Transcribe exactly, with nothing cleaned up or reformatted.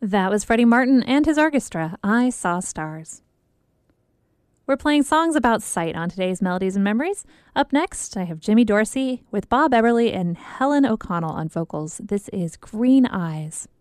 That was Freddie Martin and his orchestra, I Saw Stars. We're playing songs about sight on today's Melodies and Memories. Up next, I have Jimmy Dorsey with Bob Eberly and Helen O'Connell on vocals. This is Green Eyes.